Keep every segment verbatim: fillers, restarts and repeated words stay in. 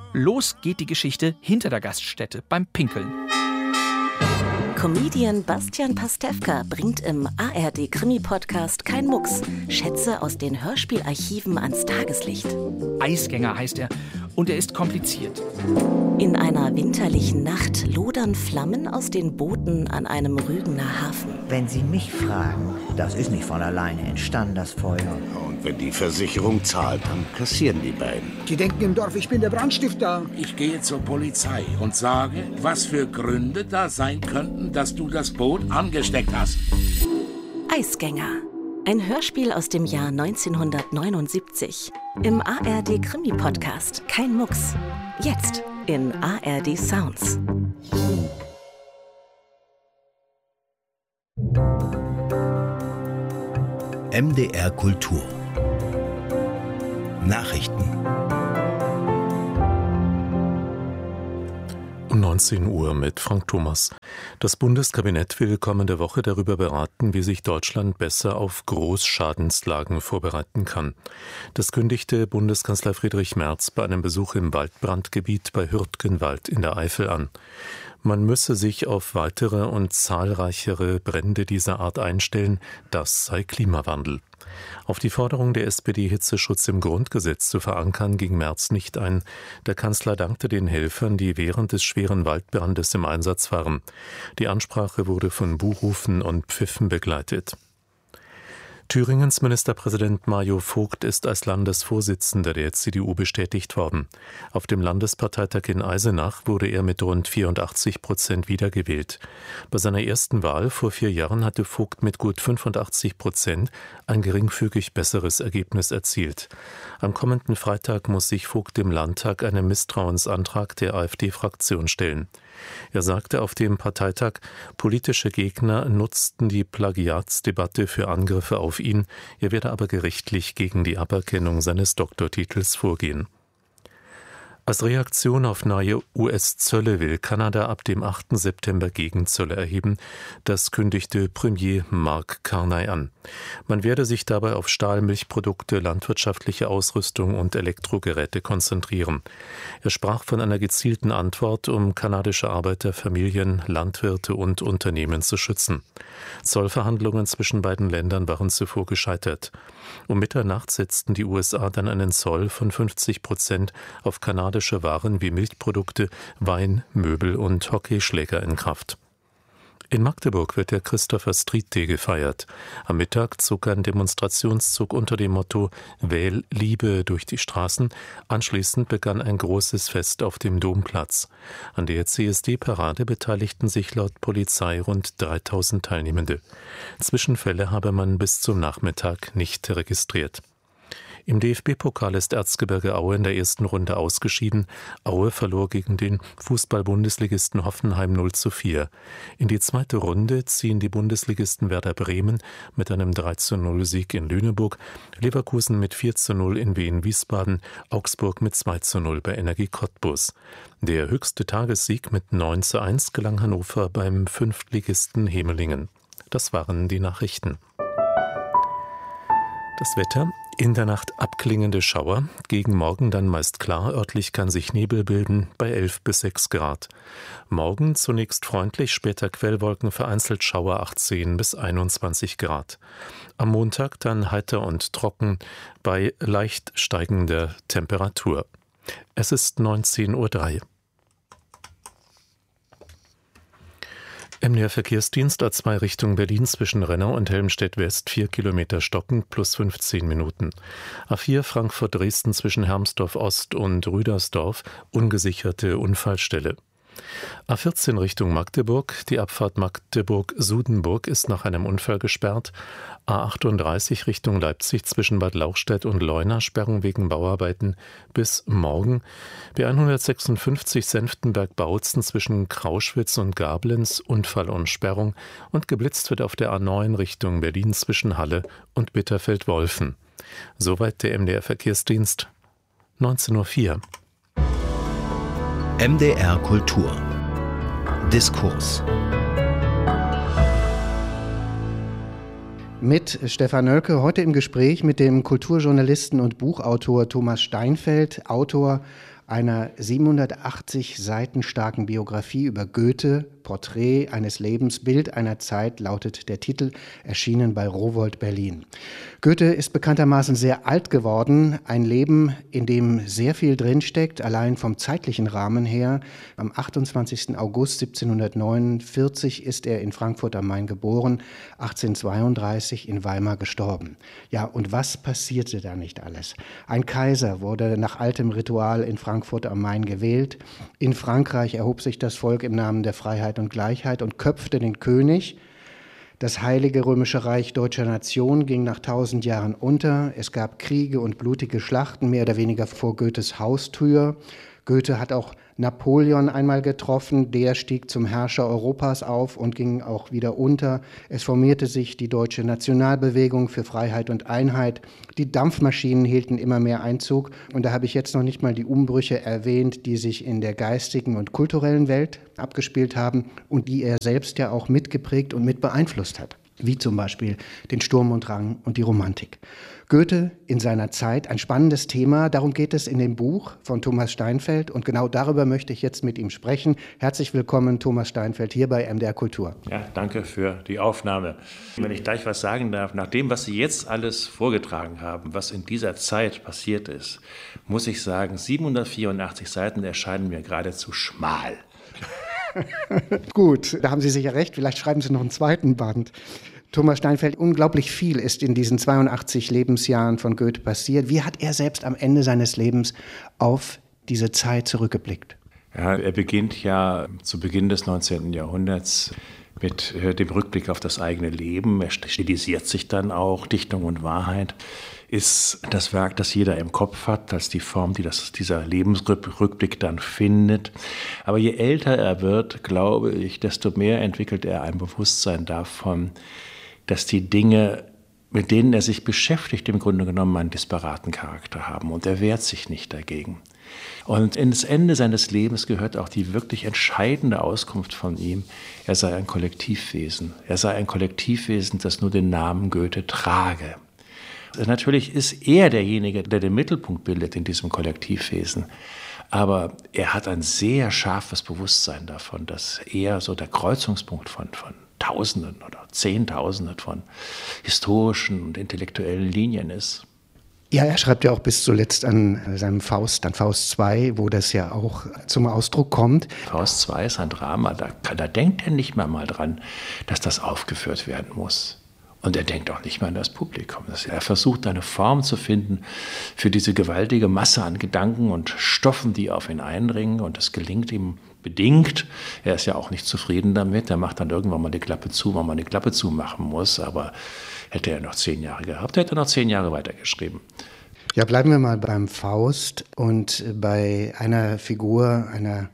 Los geht die Geschichte hinter der Gaststätte beim Pinkeln. Comedian Bastian Pastewka bringt im A R D-Krimi-Podcast Kein Mucks Schätze aus den Hörspielarchiven ans Tageslicht. Eisgänger heißt er und er ist kompliziert. In einer winterlichen Nacht lodern Flammen aus den Booten an einem Rügener Hafen. Wenn Sie mich fragen, das ist nicht von alleine entstanden, das Feuer. Und wenn die Versicherung zahlt, dann kassieren die beiden. Die denken im Dorf, ich bin der Brandstifter. Ich gehe zur Polizei und sage, was für Gründe da sein könnten, dass du das Boot angesteckt hast. Eisgänger. Ein Hörspiel aus dem Jahr neunzehnhundertneunundsiebzig. Im A R D-Krimi-Podcast Kein Mucks. Jetzt in A R D Sounds. M D R Kultur. Nachrichten. Um neunzehn Uhr mit Frank Thomas. Das Bundeskabinett will kommende Woche darüber beraten, wie sich Deutschland besser auf Großschadenslagen vorbereiten kann. Das kündigte Bundeskanzler Friedrich Merz bei einem Besuch im Waldbrandgebiet bei Hürtgenwald in der Eifel an. Man müsse sich auf weitere und zahlreichere Brände dieser Art einstellen, das sei Klimawandel. Auf die Forderung der S P D, Hitzeschutz im Grundgesetz zu verankern, ging Merz nicht ein. Der Kanzler dankte den Helfern, die während des schweren Waldbrandes im Einsatz waren. Die Ansprache wurde von Buhrufen und Pfiffen begleitet. Thüringens Ministerpräsident Mario Vogt ist als Landesvorsitzender der C D U bestätigt worden. Auf dem Landesparteitag in Eisenach wurde er mit rund vierundachtzig Prozent wiedergewählt. Bei seiner ersten Wahl vor vier Jahren hatte Vogt mit gut fünfundachtzig Prozent ein geringfügig besseres Ergebnis erzielt. Am kommenden Freitag muss sich Vogt im Landtag einem Misstrauensantrag der AfD-Fraktion stellen. Er sagte auf dem Parteitag, politische Gegner nutzten die Plagiatsdebatte für Angriffe auf ihn, er werde aber gerichtlich gegen die Aberkennung seines Doktortitels vorgehen. Als Reaktion auf neue U S-Zölle will Kanada ab dem achten September Gegenzölle erheben. Das kündigte Premier Mark Carney an. Man werde sich dabei auf Stahl, Milchprodukte, landwirtschaftliche Ausrüstung und Elektrogeräte konzentrieren. Er sprach von einer gezielten Antwort, um kanadische Arbeiter, Familien, Landwirte und Unternehmen zu schützen. Zollverhandlungen zwischen beiden Ländern waren zuvor gescheitert. Um Mitternacht setzten die U S A dann einen Zoll von fünfzig Prozent auf kanadische Waren wie Milchprodukte, Wein, Möbel und Hockeyschläger in Kraft. In Magdeburg wird der Christopher Street Day gefeiert. Am Mittag zog ein Demonstrationszug unter dem Motto »Wähl Liebe« durch die Straßen. Anschließend begann ein großes Fest auf dem Domplatz. An der C S D-Parade beteiligten sich laut Polizei rund dreitausend Teilnehmende. Zwischenfälle habe man bis zum Nachmittag nicht registriert. Im D F B-Pokal ist Erzgebirge Aue in der ersten Runde ausgeschieden. Aue verlor gegen den Fußball-Bundesligisten Hoffenheim null zu vier. In die zweite Runde ziehen die Bundesligisten Werder Bremen mit einem drei zu null Sieg in Lüneburg, Leverkusen mit vier zu null in Wien Wiesbaden, Augsburg mit zwei zu null bei Energie Cottbus. Der höchste Tagessieg mit neun zu eins gelang Hannover beim Fünftligisten Hemelingen. Das waren die Nachrichten. Das Wetter: in der Nacht abklingende Schauer, gegen Morgen dann meist klar, örtlich kann sich Nebel bilden, bei elf bis sechs Grad. Morgen zunächst freundlich, später Quellwolken, vereinzelt Schauer, achtzehn bis einundzwanzig Grad. Am Montag dann heiter und trocken, bei leicht steigender Temperatur. Es ist neunzehn Uhr drei. M D R-Verkehrsdienst A zwei Richtung Berlin zwischen Rennau und Helmstedt West vier Kilometer stockend plus fünfzehn Minuten. A vier Frankfurt-Dresden zwischen Hermsdorf Ost und Rüdersdorf ungesicherte Unfallstelle. A vierzehn Richtung Magdeburg, die Abfahrt Magdeburg-Sudenburg ist nach einem Unfall gesperrt. A achtunddreißig Richtung Leipzig zwischen Bad Lauchstädt und Leuna, Sperrung wegen Bauarbeiten bis morgen. B hundertsechsundfünfzig Senftenberg-Bautzen zwischen Krauschwitz und Gablenz, Unfall und Sperrung, und geblitzt wird auf der A neun Richtung Berlin zwischen Halle und Bitterfeld-Wolfen. Soweit der M D R-Verkehrsdienst. neunzehn Uhr vier. M D R Kultur. Diskurs. Mit Stefan Nölke heute im Gespräch mit dem Kulturjournalisten und Buchautor Thomas Steinfeld, Autor einer siebenhundertachtzig Seiten starken Biografie über Goethe, Porträt eines Lebens, Bild einer Zeit, lautet der Titel, erschienen bei Rowohlt Berlin. Goethe ist bekanntermaßen sehr alt geworden, ein Leben, in dem sehr viel drinsteckt, allein vom zeitlichen Rahmen her. Am achtundzwanzigsten August siebzehnhundertneunundvierzig ist er in Frankfurt am Main geboren, achtzehnhundertzweiunddreißig in Weimar gestorben. Ja, und was passierte da nicht alles? Ein Kaiser wurde nach altem Ritual in Frankfurt am Main gewählt. In Frankreich erhob sich das Volk im Namen der Freiheit und Gleichheit und köpfte den König. Das Heilige Römische Reich deutscher Nation ging nach tausend Jahren unter. Es gab Kriege und blutige Schlachten, mehr oder weniger vor Goethes Haustür. Goethe hat auch Napoleon einmal getroffen, der stieg zum Herrscher Europas auf und ging auch wieder unter. Es formierte sich die deutsche Nationalbewegung für Freiheit und Einheit. Die Dampfmaschinen hielten immer mehr Einzug. Und da habe ich jetzt noch nicht mal die Umbrüche erwähnt, die sich in der geistigen und kulturellen Welt abgespielt haben und die er selbst ja auch mitgeprägt und mit beeinflusst hat, wie zum Beispiel den Sturm und Drang und die Romantik. Goethe in seiner Zeit, ein spannendes Thema, darum geht es in dem Buch von Thomas Steinfeld und genau darüber möchte ich jetzt mit ihm sprechen. Herzlich willkommen, Thomas Steinfeld, hier bei M D R Kultur. Ja, danke für die Aufnahme. Wenn ich gleich was sagen darf, nach dem, was Sie jetzt alles vorgetragen haben, was in dieser Zeit passiert ist, muss ich sagen, siebenhundertvierundachtzig Seiten erscheinen mir geradezu schmal. Gut, da haben Sie sicher recht, vielleicht schreiben Sie noch einen zweiten Band. Thomas Steinfeld, unglaublich viel ist in diesen zweiundachtzig Lebensjahren von Goethe passiert. Wie hat er selbst am Ende seines Lebens auf diese Zeit zurückgeblickt? Ja, er beginnt ja zu Beginn des neunzehnten Jahrhunderts mit dem Rückblick auf das eigene Leben. Er stilisiert sich dann auch. Dichtung und Wahrheit ist das Werk, das jeder im Kopf hat, als die Form, die das, dieser Lebensrückblick dann findet. Aber je älter er wird, glaube ich, desto mehr entwickelt er ein Bewusstsein davon, dass die Dinge, mit denen er sich beschäftigt, im Grunde genommen einen disparaten Charakter haben. Und er wehrt sich nicht dagegen. Und ins Ende seines Lebens gehört auch die wirklich entscheidende Auskunft von ihm, er sei ein Kollektivwesen. Er sei ein Kollektivwesen, das nur den Namen Goethe trage. Natürlich ist er derjenige, der den Mittelpunkt bildet in diesem Kollektivwesen. Aber er hat ein sehr scharfes Bewusstsein davon, dass er so der Kreuzungspunkt von, von Tausenden oder Zehntausenden von historischen und intellektuellen Linien ist. Ja, er schreibt ja auch bis zuletzt an seinem Faust, an Faust zwei, wo das ja auch zum Ausdruck kommt. Faust zwei ist ein Drama, da, da denkt er nicht mehr mal dran, dass das aufgeführt werden muss. Und er denkt auch nicht mehr an das Publikum. Er versucht, eine Form zu finden für diese gewaltige Masse an Gedanken und Stoffen, die auf ihn eindringen. Und das gelingt ihm bedingt. Er ist ja auch nicht zufrieden damit. Er macht dann irgendwann mal die Klappe zu, weil man die Klappe zumachen muss. Aber hätte er noch zehn Jahre gehabt, hätte er noch zehn Jahre weitergeschrieben. Ja, bleiben wir mal beim Faust und bei einer Figur, einer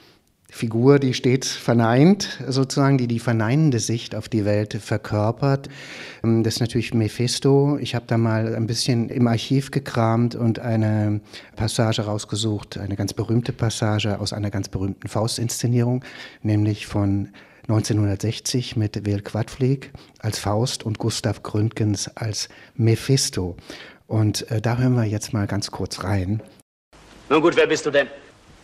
Figur, die stets verneint, sozusagen, die die verneinende Sicht auf die Welt verkörpert. Das ist natürlich Mephisto. Ich habe da mal ein bisschen im Archiv gekramt und eine Passage rausgesucht, eine ganz berühmte Passage aus einer ganz berühmten Faust-Inszenierung, nämlich von neunzehnhundertsechzig mit Will Quadflieg als Faust und Gustav Gründgens als Mephisto. Und äh, da hören wir jetzt mal ganz kurz rein. Nun gut, wer bist du denn?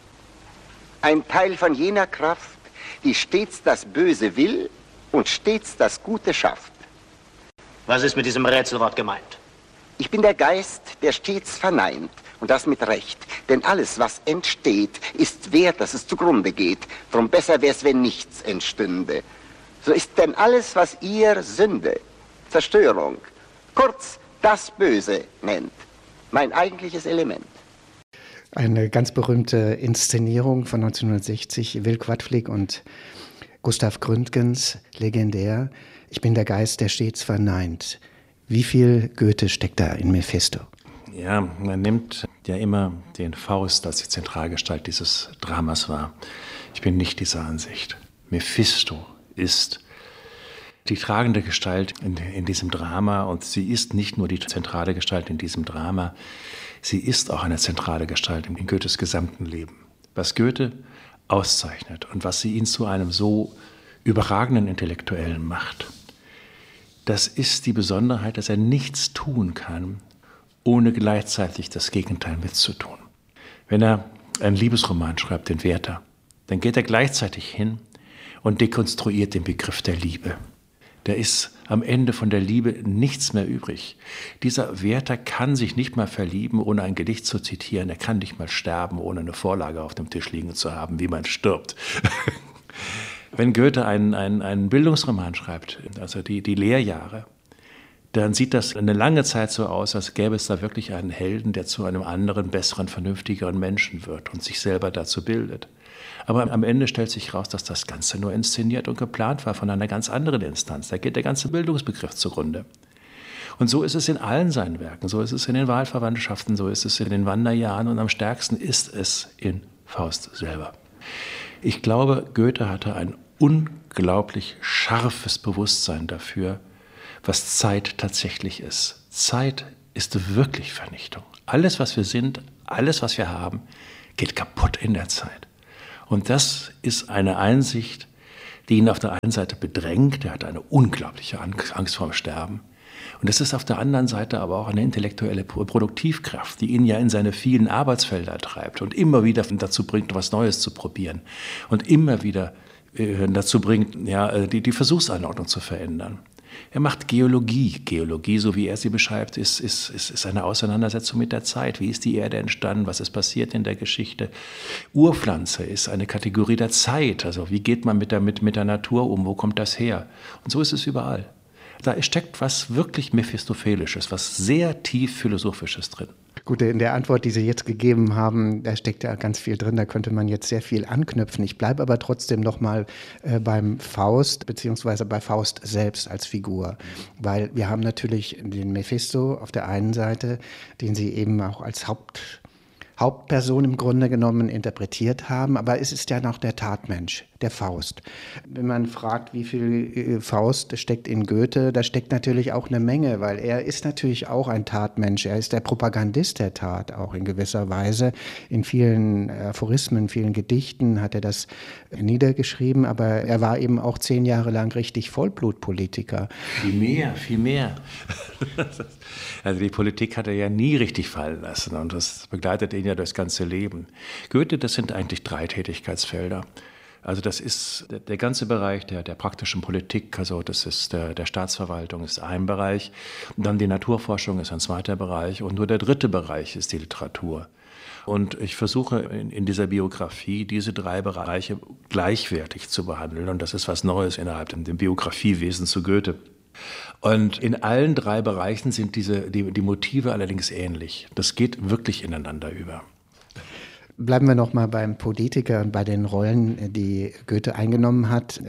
Ein Teil von jener Kraft, die stets das Böse will und stets das Gute schafft. Was ist mit diesem Rätselwort gemeint? Ich bin der Geist, der stets verneint, und das mit Recht. Denn alles, was entsteht, ist wert, dass es zugrunde geht. Drum besser wär's, wenn nichts entstünde. So ist denn alles, was ihr Sünde, Zerstörung, kurz das Böse nennt, mein eigentliches Element. Eine ganz berühmte Inszenierung von neunzehnhundertsechzig, Will Quadflieg und Gustav Gründgens, legendär. Ich bin der Geist, der stets verneint. Wie viel Goethe steckt da in Mephisto? Ja, man nimmt ja immer den Faust als die Zentralgestalt dieses Dramas wahr. Ich bin nicht dieser Ansicht. Mephisto ist die tragende Gestalt in, in diesem Drama und sie ist nicht nur die zentrale Gestalt in diesem Drama, sie ist auch eine zentrale Gestalt in Goethes gesamten Leben. Was Goethe auszeichnet und was sie ihn zu einem so überragenden Intellektuellen macht, das ist die Besonderheit, dass er nichts tun kann, ohne gleichzeitig das Gegenteil mitzutun. Wenn er einen Liebesroman schreibt, den Werther, dann geht er gleichzeitig hin und dekonstruiert den Begriff der Liebe. Da ist am Ende von der Liebe nichts mehr übrig. Dieser Werther kann sich nicht mal verlieben, ohne ein Gedicht zu zitieren. Er kann nicht mal sterben, ohne eine Vorlage auf dem Tisch liegen zu haben, wie man stirbt. Wenn Goethe einen, einen, einen Bildungsroman schreibt, also die, die Lehrjahre, dann sieht das eine lange Zeit so aus, als gäbe es da wirklich einen Helden, der zu einem anderen, besseren, vernünftigeren Menschen wird und sich selber dazu bildet. Aber am Ende stellt sich heraus, dass das Ganze nur inszeniert und geplant war von einer ganz anderen Instanz. Da geht der ganze Bildungsbegriff zugrunde. Und so ist es in allen seinen Werken, so ist es in den Wahlverwandtschaften, so ist es in den Wanderjahren und am stärksten ist es in Faust selber. Ich glaube, Goethe hatte ein unglaublich scharfes Bewusstsein dafür, was Zeit tatsächlich ist. Zeit ist wirklich Vernichtung. Alles, was wir sind, alles, was wir haben, geht kaputt in der Zeit. Und das ist eine Einsicht, die ihn auf der einen Seite bedrängt. Er hat eine unglaubliche Angst vor dem Sterben. Und es ist auf der anderen Seite aber auch eine intellektuelle Produktivkraft, die ihn ja in seine vielen Arbeitsfelder treibt und immer wieder dazu bringt, was Neues zu probieren. Und immer wieder äh, dazu bringt, ja, die, die Versuchsanordnung zu verändern. Er macht Geologie. Geologie, so wie er sie beschreibt, ist, ist, ist, ist eine Auseinandersetzung mit der Zeit. Wie ist die Erde entstanden? Was ist passiert in der Geschichte? Urpflanze ist eine Kategorie der Zeit. Also wie geht man mit der, mit, mit der Natur um? Wo kommt das her? Und so ist es überall. Da steckt was wirklich Mephistophelisches, was sehr tief Philosophisches drin. Gut, in der Antwort, die Sie jetzt gegeben haben, da steckt ja ganz viel drin, da könnte man jetzt sehr viel anknüpfen. Ich bleibe aber trotzdem noch mal äh, beim Faust, beziehungsweise bei Faust selbst als Figur. Weil wir haben natürlich den Mephisto auf der einen Seite, den Sie eben auch als Haupt Hauptperson im Grunde genommen interpretiert haben, aber es ist ja noch der Tatmensch, der Faust. Wenn man fragt, wie viel Faust steckt in Goethe, da steckt natürlich auch eine Menge, weil er ist natürlich auch ein Tatmensch. Er ist der Propagandist der Tat, auch in gewisser Weise. In vielen Aphorismen, in vielen Gedichten hat er das niedergeschrieben, aber er war eben auch zehn Jahre lang richtig Vollblutpolitiker. Viel mehr, viel mehr. Also die Politik hat er ja nie richtig fallen lassen und das begleitet ihn ja das ganze Leben. Goethe, das sind eigentlich drei Tätigkeitsfelder. Also das ist der, der ganze Bereich der, der praktischen Politik, also das ist der, der Staatsverwaltung ist ein Bereich, und dann die Naturforschung ist ein zweiter Bereich und nur der dritte Bereich ist die Literatur. Und ich versuche in, in dieser Biografie diese drei Bereiche gleichwertig zu behandeln und das ist was Neues innerhalb dem Biografiewesen zu Goethe. Und in allen drei Bereichen sind diese, die, die Motive allerdings ähnlich. Das geht wirklich ineinander über. Bleiben wir noch mal beim Politiker und bei den Rollen, die Goethe eingenommen hat.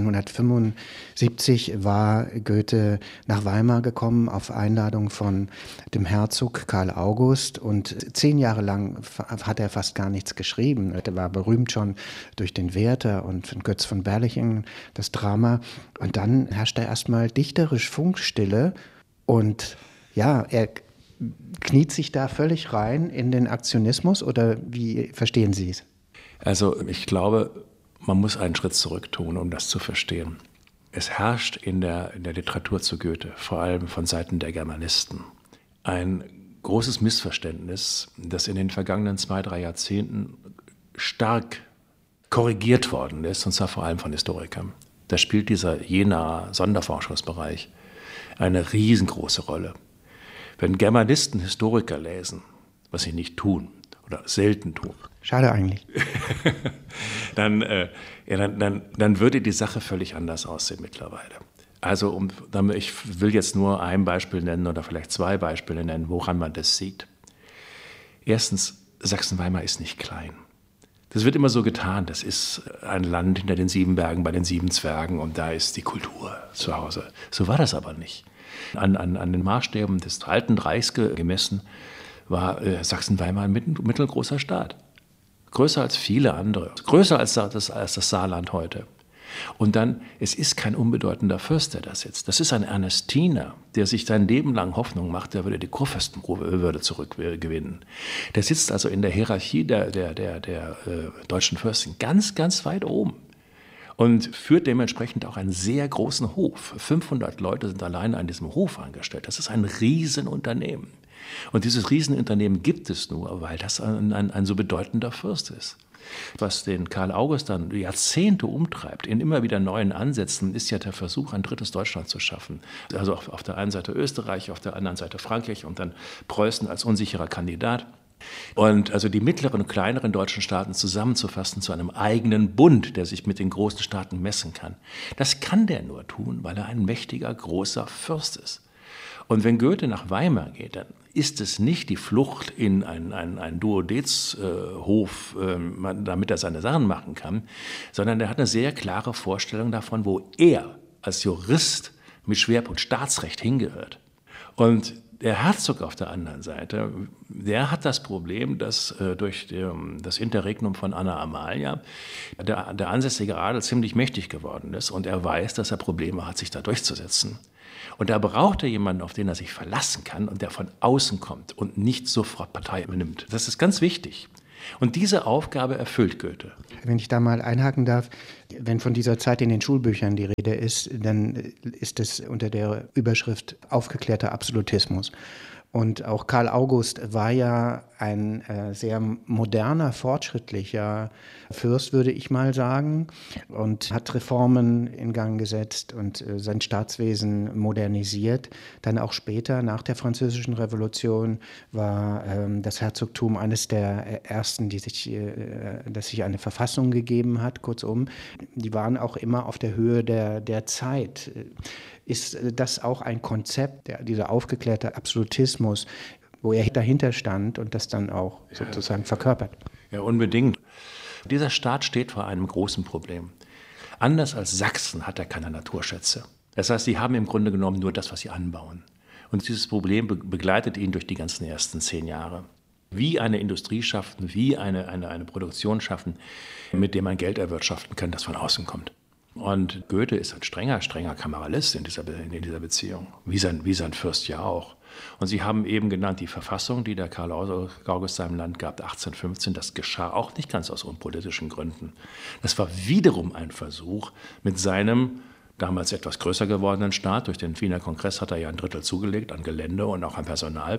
siebzehnhundertfünfundsiebzig war Goethe nach Weimar gekommen auf Einladung von dem Herzog Karl August und zehn Jahre lang hat er fast gar nichts geschrieben. Er war berühmt schon durch den Werther und von Götz von Berlichingen, das Drama. Und dann herrschte erstmal dichterisch Funkstille und ja, er kniet sich da völlig rein in den Aktionismus oder wie verstehen Sie es? Also ich glaube, man muss einen Schritt zurück tun, um das zu verstehen. Es herrscht in der, in der Literatur zu Goethe, vor allem von Seiten der Germanisten, ein großes Missverständnis, das in den vergangenen zwei, drei Jahrzehnten stark korrigiert worden ist, und zwar vor allem von Historikern. Da spielt dieser Jenaer Sonderforschungsbereich eine riesengroße Rolle. Wenn Germanisten Historiker lesen, was sie nicht tun oder selten tun. Schade eigentlich. dann, äh, ja, dann, dann, dann würde die Sache völlig anders aussehen mittlerweile. Also um, ich will jetzt nur ein Beispiel nennen oder vielleicht zwei Beispiele nennen, woran man das sieht. Erstens, Sachsen-Weimar ist nicht klein. Das wird immer so getan, das ist ein Land hinter den sieben Bergen bei den sieben Zwergen und da ist die Kultur zu Hause. So war das aber nicht. An, an, an den Maßstäben des Alten Reichs gemessen war äh, Sachsen-Weimar ein mittelgroßer Staat. Größer als viele andere, größer als das, als das Saarland heute. Und dann, es ist kein unbedeutender Fürst, der da sitzt. Das ist ein Ernestiner, der sich sein Leben lang Hoffnung macht, der würde die Kurfürstenwürde zurückgewinnen. Der sitzt also in der Hierarchie der, der, der, der äh, deutschen Fürsten ganz, ganz weit oben. Und führt dementsprechend auch einen sehr großen Hof. fünfhundert Leute sind allein an diesem Hof angestellt. Das ist ein Riesenunternehmen. Und dieses Riesenunternehmen gibt es nur, weil das ein, ein, ein so bedeutender Fürst ist. Was den Karl August dann Jahrzehnte umtreibt, in immer wieder neuen Ansätzen, ist ja der Versuch, ein drittes Deutschland zu schaffen. Also auf, auf der einen Seite Österreich, auf der anderen Seite Frankreich und dann Preußen als unsicherer Kandidat. Und also die mittleren und kleineren deutschen Staaten zusammenzufassen zu einem eigenen Bund, der sich mit den großen Staaten messen kann. Das kann der nur tun, weil er ein mächtiger, großer Fürst ist. Und wenn Goethe nach Weimar geht, dann ist es nicht die Flucht in einen ein Duodezhof, äh, äh, damit er seine Sachen machen kann, sondern er hat eine sehr klare Vorstellung davon, wo er als Jurist mit Schwerpunkt Staatsrecht hingehört. Und der Herzog auf der anderen Seite, der hat das Problem, dass äh, durch die, das Interregnum von Anna Amalia der, der ansässige Adel ziemlich mächtig geworden ist und er weiß, dass er Probleme hat, sich da durchzusetzen. Und da braucht er jemanden, auf den er sich verlassen kann und der von außen kommt und nicht sofort Partei übernimmt. Das ist ganz wichtig. Und diese Aufgabe erfüllt Goethe. Wenn ich da mal einhaken darf, wenn von dieser Zeit in den Schulbüchern die Rede ist, dann ist es unter der Überschrift aufgeklärter Absolutismus. Und auch Karl August war ja ein äh, sehr moderner, fortschrittlicher Fürst, würde ich mal sagen, und hat Reformen in Gang gesetzt und äh, sein Staatswesen modernisiert. Dann auch später, nach der Französischen Revolution, war ähm, das Herzogtum eines der ersten, die sich, äh, das sich eine Verfassung gegeben hat. Kurzum, die waren auch immer auf der Höhe der, der Zeit. Ist das auch ein Konzept, der, dieser aufgeklärte Absolutismus, wo er dahinter stand und das dann auch sozusagen verkörpert? Ja, unbedingt. Dieser Staat steht vor einem großen Problem. Anders als Sachsen hat er keine Naturschätze. Das heißt, sie haben im Grunde genommen nur das, was sie anbauen. Und dieses Problem be- begleitet ihn durch die ganzen ersten zehn Jahre. Wie eine Industrie schaffen, wie eine, eine, eine Produktion schaffen, mit der man Geld erwirtschaften kann, das von außen kommt. Und Goethe ist ein strenger, strenger Kameralist in dieser, in dieser Beziehung, wie sein, wie sein Fürst ja auch. Und Sie haben eben genannt, die Verfassung, die der Karl August seinem Land gab, achtzehnhundertfünfzehn, das geschah auch nicht ganz aus unpolitischen Gründen. Das war wiederum ein Versuch, mit seinem damals etwas größer gewordenen Staat, durch den Wiener Kongress hat er ja ein Drittel zugelegt an Gelände und auch an Personal,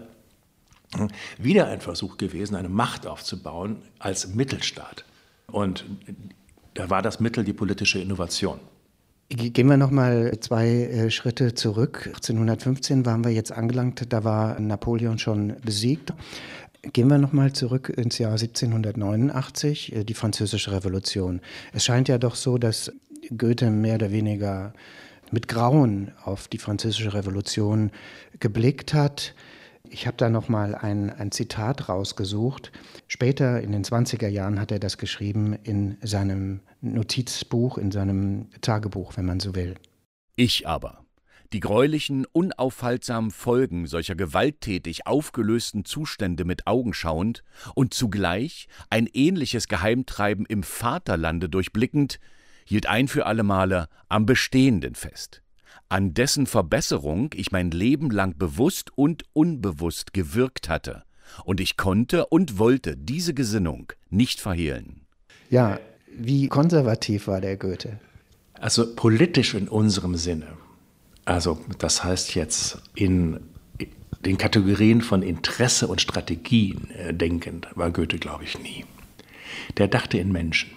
wieder ein Versuch gewesen, eine Macht aufzubauen als Mittelstaat. Und da war das Mittel die politische Innovation. Gehen wir noch mal zwei äh, Schritte zurück. achtzehnhundertfünfzehn waren wir jetzt angelangt, da war Napoleon schon besiegt. Gehen wir noch mal zurück ins Jahr siebzehnhundertneunundachtzig, äh, die Französische Revolution. Es scheint ja doch so, dass Goethe mehr oder weniger mit Grauen auf die Französische Revolution geblickt hat. Ich habe da noch mal ein, ein Zitat rausgesucht. Später, in den zwanziger Jahren, hat er das geschrieben in seinem Notizbuch, in seinem Tagebuch, wenn man so will. Ich aber, die greulichen, unaufhaltsamen Folgen solcher gewalttätig aufgelösten Zustände mit Augen schauend und zugleich ein ähnliches Geheimtreiben im Vaterlande durchblickend, hielt ein für alle Male am Bestehenden fest, an dessen Verbesserung ich mein Leben lang bewusst und unbewusst gewirkt hatte, und ich konnte und wollte diese Gesinnung nicht verhehlen. Ja, wie konservativ war der Goethe? Also politisch in unserem Sinne, also das heißt jetzt in den Kategorien von Interesse und Strategien äh, denkend, war Goethe, glaube ich, nie. Der dachte in Menschen.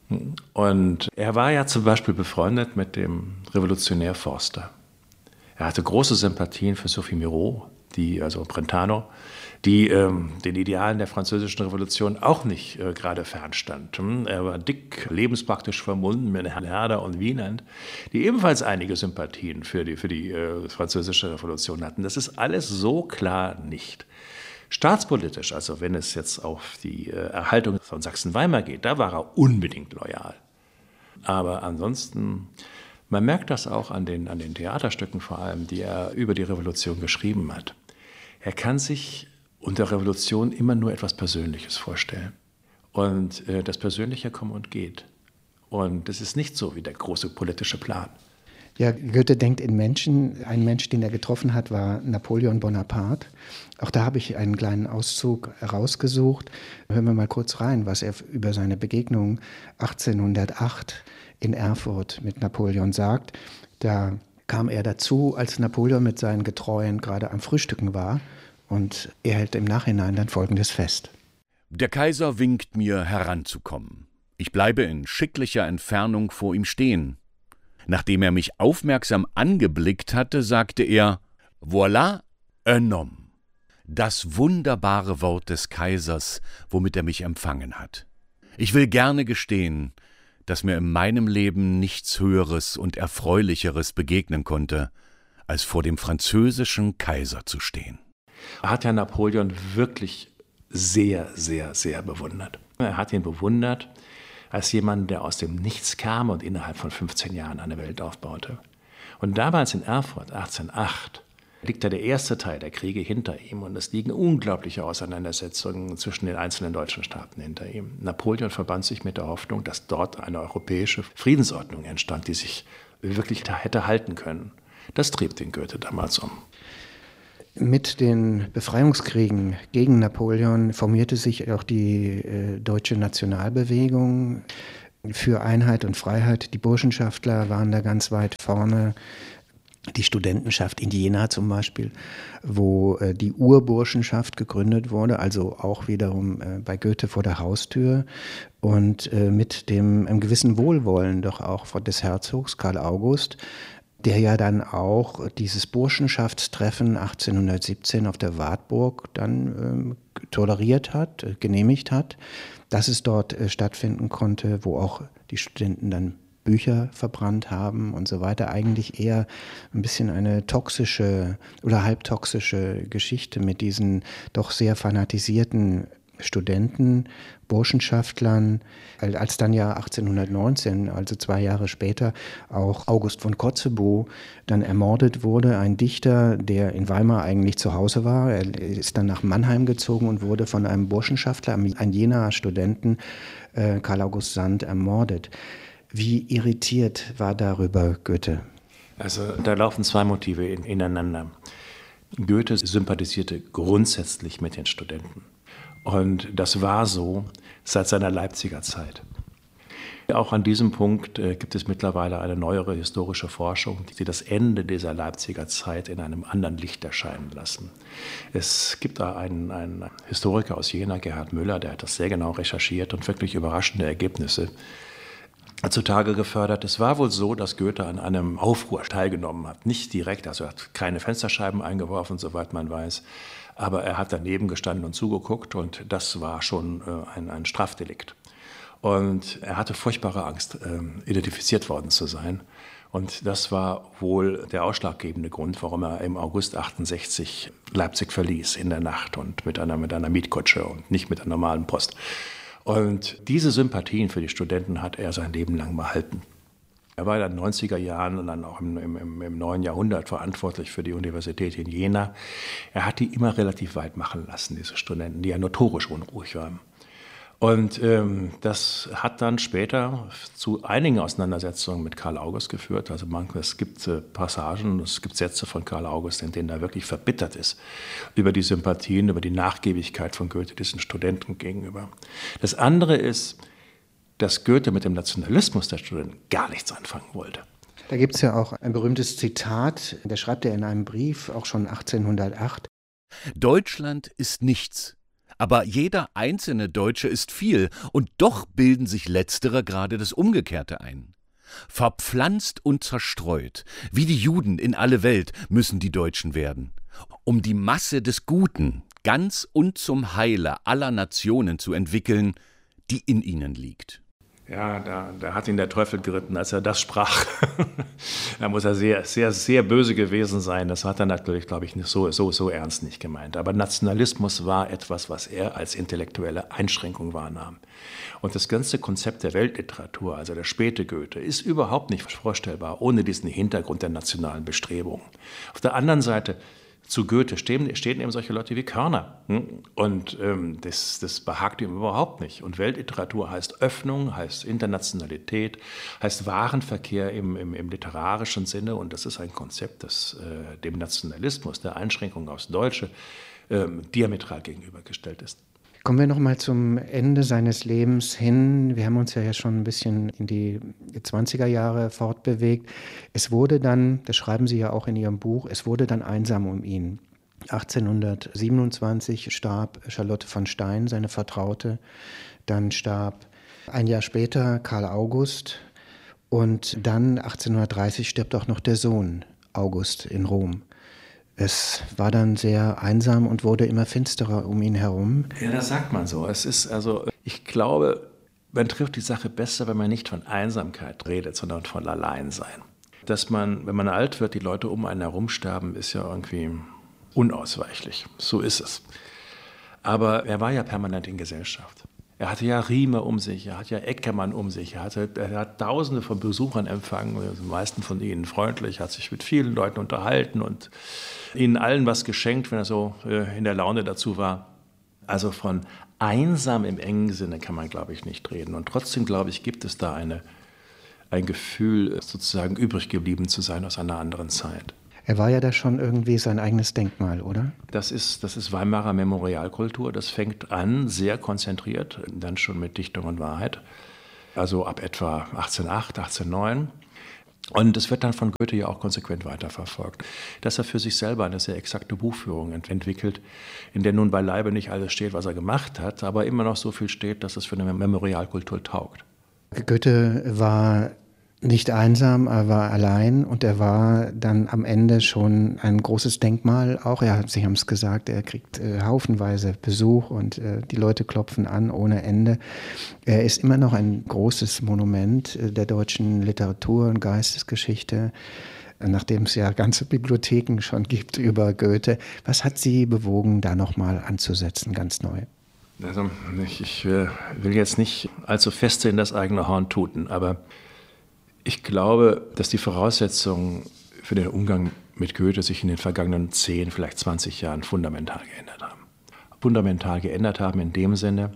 Und er war ja zum Beispiel befreundet mit dem Revolutionär Forster. Er hatte große Sympathien für Sophie Miraut, die, also Brentano, die ähm, den Idealen der Französischen Revolution auch nicht äh, gerade fernstand. Er war dick, lebenspraktisch verbunden mit Herrn Herder und Wieland, die ebenfalls einige Sympathien für die, für die äh, Französische Revolution hatten. Das ist alles so klar nicht. Staatspolitisch, also wenn es jetzt auf die äh, Erhaltung von Sachsen-Weimar geht, da war er unbedingt loyal. Aber ansonsten, man merkt das auch an den, an den Theaterstücken vor allem, die er über die Revolution geschrieben hat. Er kann sich unter Revolution immer nur etwas Persönliches vorstellen. Und äh, das Persönliche kommt und geht. Und das ist nicht so wie der große politische Plan. Ja, Goethe denkt in Menschen. Ein Mensch, den er getroffen hat, war Napoleon Bonaparte. Auch da habe ich einen kleinen Auszug rausgesucht. Hören wir mal kurz rein, was er über seine Begegnung achtzehnhundertacht in Erfurt mit Napoleon sagt. Da kam er dazu, als Napoleon mit seinen Getreuen gerade am Frühstücken war. Und er hält im Nachhinein dann Folgendes fest. Der Kaiser winkt mir, heranzukommen. Ich bleibe in schicklicher Entfernung vor ihm stehen. Nachdem er mich aufmerksam angeblickt hatte, sagte er: Voilà un homme. Das wunderbare Wort des Kaisers, womit er mich empfangen hat. Ich will gerne gestehen, dass mir in meinem Leben nichts Höheres und Erfreulicheres begegnen konnte, als vor dem französischen Kaiser zu stehen. Er hat ja Napoleon wirklich sehr, sehr, sehr bewundert. Er hat ihn bewundert als jemand, der aus dem Nichts kam und innerhalb von fünfzehn Jahren eine Welt aufbaute. Und damals in Erfurt, achtzehnhundertacht, liegt ja der erste Teil der Kriege hinter ihm und es liegen unglaubliche Auseinandersetzungen zwischen den einzelnen deutschen Staaten hinter ihm. Napoleon verband sich mit der Hoffnung, dass dort eine europäische Friedensordnung entstand, die sich wirklich hätte halten können. Das trieb den Goethe damals um. Mit den Befreiungskriegen gegen Napoleon formierte sich auch die äh, deutsche Nationalbewegung für Einheit und Freiheit. Die Burschenschaftler waren da ganz weit vorne. Die Studentenschaft in Jena zum Beispiel, wo äh, die Urburschenschaft gegründet wurde, also auch wiederum äh, bei Goethe vor der Haustür und äh, mit dem einem gewissen Wohlwollen doch auch von des Herzogs Karl August, der ja dann auch dieses Burschenschaftstreffen achtzehnhundertsiebzehn auf der Wartburg dann ähm, toleriert hat, äh, genehmigt hat, dass es dort äh, stattfinden konnte, wo auch die Studenten dann Bücher verbrannt haben und so weiter. Eigentlich eher ein bisschen eine toxische oder halbtoxische Geschichte mit diesen doch sehr fanatisierten Studenten, Burschenschaftlern, als dann ja achtzehnhundertneunzehn, also zwei Jahre später, auch August von Kotzebue dann ermordet wurde, ein Dichter, der in Weimar eigentlich zu Hause war. Er ist dann nach Mannheim gezogen und wurde von einem Burschenschaftler, einem Jenaer Studenten, äh, Karl August Sand, ermordet. Wie irritiert war darüber Goethe? Also da laufen zwei Motive in, ineinander. Goethe sympathisierte grundsätzlich mit den Studenten. Und das war so seit seiner Leipziger Zeit. Auch an diesem Punkt äh, gibt es mittlerweile eine neuere historische Forschung, die das Ende dieser Leipziger Zeit in einem anderen Licht erscheinen lassen. Es gibt da einen, einen Historiker aus Jena, Gerhard Müller, der hat das sehr genau recherchiert und wirklich überraschende Ergebnisse zutage gefördert. Es war wohl so, dass Goethe an einem Aufruhr teilgenommen hat. Nicht direkt, also er hat keine Fensterscheiben eingeworfen, soweit man weiß. Aber er hat daneben gestanden und zugeguckt und das war schon äh, ein, ein Strafdelikt. Und er hatte furchtbare Angst, äh, identifiziert worden zu sein. Und das war wohl der ausschlaggebende Grund, warum er im August achtundsechzig Leipzig verließ in der Nacht und mit einer, mit einer Mietkutsche und nicht mit einer normalen Post. Und diese Sympathien für die Studenten hat er sein Leben lang behalten. Er war in den neunziger Jahren und dann auch im, im, im neuen Jahrhundert verantwortlich für die Universität in Jena. Er hat die immer relativ weit machen lassen, diese Studenten, die ja notorisch unruhig waren. Und ähm, das hat dann später zu einigen Auseinandersetzungen mit Karl August geführt. Also man, es gibt äh, Passagen, es gibt Sätze von Karl August, in denen er wirklich verbittert ist über die Sympathien, über die Nachgiebigkeit von Goethe diesen Studenten gegenüber. Das andere ist, dass Goethe mit dem Nationalismus der Studenten gar nichts anfangen wollte. Da gibt es ja auch ein berühmtes Zitat, da schreibt er in einem Brief, auch schon achtzehnhundertacht. Deutschland ist nichts. Aber jeder einzelne Deutsche ist viel, und doch bilden sich Letztere gerade das Umgekehrte ein. Verpflanzt und zerstreut, wie die Juden in alle Welt, müssen die Deutschen werden, um die Masse des Guten ganz und zum Heile aller Nationen zu entwickeln, die in ihnen liegt. Ja, da, da hat ihn der Teufel geritten, als er das sprach. Da muss er sehr, sehr, sehr böse gewesen sein. Das hat er natürlich, glaube ich, nicht so, so, so ernst nicht gemeint. Aber Nationalismus war etwas, was er als intellektuelle Einschränkung wahrnahm. Und das ganze Konzept der Weltliteratur, also der späte Goethe, ist überhaupt nicht vorstellbar ohne diesen Hintergrund der nationalen Bestrebungen. Auf der anderen Seite, zu Goethe stehen, stehen eben solche Leute wie Körner. Und ähm, das, das behagt ihm überhaupt nicht. Und Weltliteratur heißt Öffnung, heißt Internationalität, heißt Warenverkehr im, im, im literarischen Sinne. Und das ist ein Konzept, das äh, dem Nationalismus, der Einschränkung aufs Deutsche, ähm, diametral gegenübergestellt ist. Kommen wir noch mal zum Ende seines Lebens hin. Wir haben uns ja schon ein bisschen in die zwanziger Jahre fortbewegt. Es wurde dann, das schreiben Sie ja auch in Ihrem Buch, es wurde dann einsam um ihn. achtzehnhundertsiebenundzwanzig starb Charlotte von Stein, seine Vertraute. Dann starb ein Jahr später Karl August. Und dann achtzehnhundertdreißig stirbt auch noch der Sohn August in Rom. Es war dann sehr einsam und wurde immer finsterer um ihn herum. Ja, das sagt man so. Es ist also, ich glaube, man trifft die Sache besser, wenn man nicht von Einsamkeit redet, sondern von Alleinsein. Dass man, wenn man alt wird, die Leute um einen herum sterben, ist ja irgendwie unausweichlich. So ist es. Aber er war ja permanent in Gesellschaft. Er hatte ja Riemer um sich, er hat ja Eckermann um sich, er, hatte, er hat Tausende von Besuchern empfangen, die meisten von ihnen freundlich, hat sich mit vielen Leuten unterhalten und ihnen allen was geschenkt, wenn er so in der Laune dazu war. Also von einsam im engen Sinne kann man, glaube ich, nicht reden. Und trotzdem, glaube ich, gibt es da eine, ein Gefühl, sozusagen übrig geblieben zu sein aus einer anderen Zeit. Er war ja da schon irgendwie sein eigenes Denkmal, oder? Das ist, das ist Weimarer Memorialkultur. Das fängt an, sehr konzentriert, dann schon mit Dichtung und Wahrheit. Also ab etwa achtzehnhundertacht, achtzehnhundertneun. Und es wird dann von Goethe ja auch konsequent weiterverfolgt. Dass er für sich selber eine sehr exakte Buchführung entwickelt, in der nun beileibe nicht alles steht, was er gemacht hat, aber immer noch so viel steht, dass es für eine Memorialkultur taugt. Goethe war nicht einsam, er war allein und er war dann am Ende schon ein großes Denkmal. Auch er, Sie haben es gesagt, er kriegt äh, haufenweise Besuch und äh, die Leute klopfen an ohne Ende. Er ist immer noch ein großes Monument äh, der deutschen Literatur und Geistesgeschichte, äh, nachdem es ja ganze Bibliotheken schon gibt über Goethe. Was hat Sie bewogen, da nochmal anzusetzen, ganz neu? Also ich, ich äh, will jetzt nicht allzu feste in das eigene Horn tuten, aber ich glaube, dass die Voraussetzungen für den Umgang mit Goethe sich in den vergangenen zehn, vielleicht zwanzig Jahren fundamental geändert haben. Fundamental geändert haben in dem Sinne,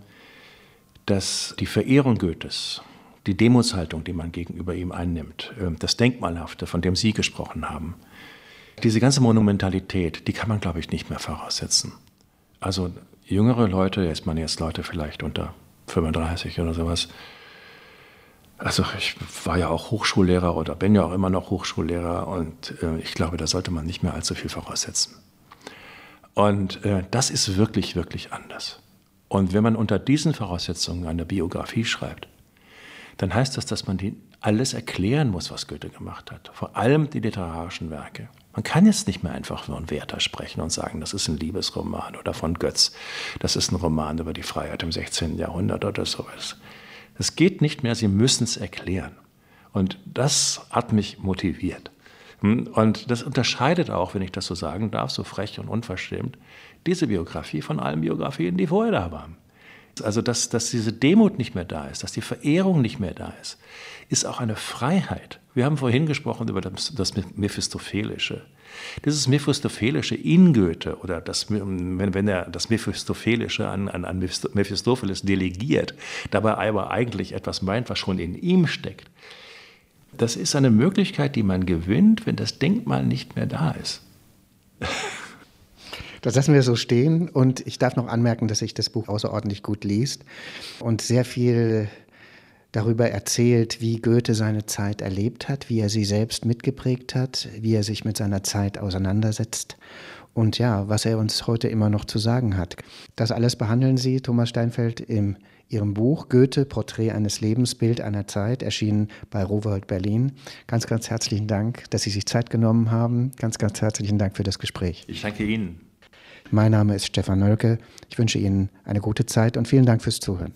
dass die Verehrung Goethes, die Demutshaltung, die man gegenüber ihm einnimmt, das Denkmalhafte, von dem Sie gesprochen haben, diese ganze Monumentalität, die kann man, glaube ich, nicht mehr voraussetzen. Also jüngere Leute, jetzt man jetzt Leute vielleicht unter fünfunddreißig oder sowas, also ich war ja auch Hochschullehrer oder bin ja auch immer noch Hochschullehrer und äh, ich glaube, da sollte man nicht mehr allzu viel voraussetzen. Und äh, das ist wirklich, wirklich anders. Und wenn man unter diesen Voraussetzungen eine Biografie schreibt, dann heißt das, dass man die alles erklären muss, was Goethe gemacht hat. Vor allem die literarischen Werke. Man kann jetzt nicht mehr einfach von Werther sprechen und sagen, das ist ein Liebesroman oder von Götz, das ist ein Roman über die Freiheit im sechzehnten Jahrhundert oder sowas. Es geht nicht mehr, Sie müssen es erklären. Und das hat mich motiviert. Und das unterscheidet auch, wenn ich das so sagen darf, so frech und unverschämt, diese Biografie von allen Biografien, die vorher da waren. Also, dass, dass diese Demut nicht mehr da ist, dass die Verehrung nicht mehr da ist, ist auch eine Freiheit. Wir haben vorhin gesprochen über das, das Mephistophelische. Dieses Mephistophelische in Goethe oder das, wenn, wenn er das Mephistophelische an, an, an Mephistopheles delegiert, dabei aber eigentlich etwas meint, was schon in ihm steckt, das ist eine Möglichkeit, die man gewinnt, wenn das Denkmal nicht mehr da ist. Das lassen wir so stehen und ich darf noch anmerken, dass sich das Buch außerordentlich gut liest und sehr viel darüber erzählt, wie Goethe seine Zeit erlebt hat, wie er sie selbst mitgeprägt hat, wie er sich mit seiner Zeit auseinandersetzt und ja, was er uns heute immer noch zu sagen hat. Das alles behandeln Sie, Thomas Steinfeld, in Ihrem Buch Goethe, Porträt eines Lebens, Bild einer Zeit, erschienen bei Rowohlt Berlin. Ganz, ganz herzlichen Dank, dass Sie sich Zeit genommen haben. Ganz, ganz herzlichen Dank für das Gespräch. Ich danke Ihnen. Mein Name ist Stefan Nölke. Ich wünsche Ihnen eine gute Zeit und vielen Dank fürs Zuhören.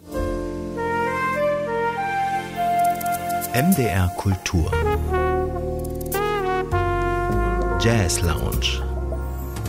M D R Kultur Jazz Lounge.